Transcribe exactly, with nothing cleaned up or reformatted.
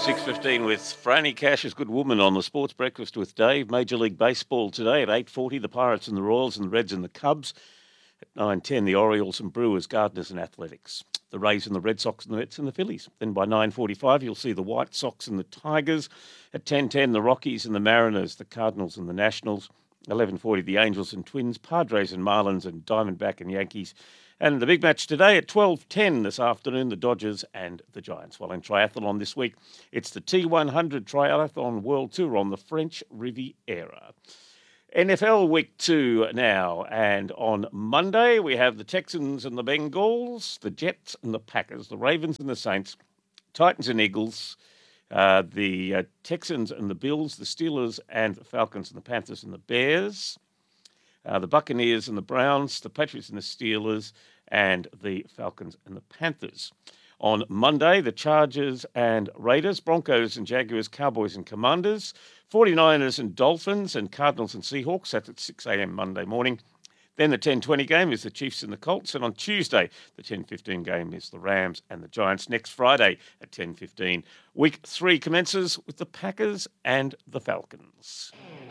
six fifteen with Franny Cash's Good Woman on the Sports Breakfast with Dave. Major League Baseball today at eight forty, the Pirates and the Royals and the Reds and the Cubs. At nine ten, the Orioles and Brewers, Gardeners and Athletics. The Rays and the Red Sox and the Mets and the Phillies. Then by nine forty-five, you'll see the White Sox and the Tigers. At ten ten, the Rockies and the Mariners, the Cardinals and the Nationals. eleven forty, the Angels and Twins, Padres and Marlins and Diamondback and Yankees. And the big match today at twelve ten this afternoon, the Dodgers and the Giants. While in triathlon this week, it's the T one hundred Triathlon World Tour on the French Riviera. N F L Week two now, and on Monday we have the Texans and the Bengals, the Jets and the Packers, the Ravens and the Saints, Titans and Eagles, uh, the uh, Texans and the Bills, the Steelers and the Falcons and the Panthers and the Bears. Uh, the Buccaneers and the Browns, the Patriots and the Steelers, and the Falcons and the Panthers. On Monday, the Chargers and Raiders, Broncos and Jaguars, Cowboys and Commanders, forty-niners and Dolphins, and Cardinals and Seahawks. That's at six a.m. Monday morning. Then the ten twenty game is the Chiefs and the Colts. And on Tuesday, the ten fifteen game is the Rams and the Giants. Next Friday at ten fifteen, Week three commences with the Packers and the Falcons.